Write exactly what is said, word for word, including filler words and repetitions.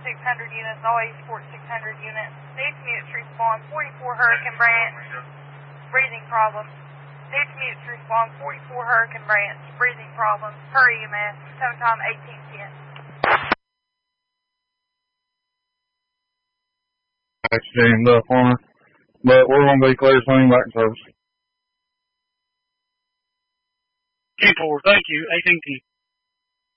six hundred units, all A Support six hundred units. Needs mute to respond, forty-four Hurricane Branch, breathing problems. Needs mute to respond, forty-four Hurricane Branch, breathing problems. Hurry E M S, tow time eighteen ten. Jammed up on her, but we're going to be clear swing back in service. ten four, thank you, eighteen ten.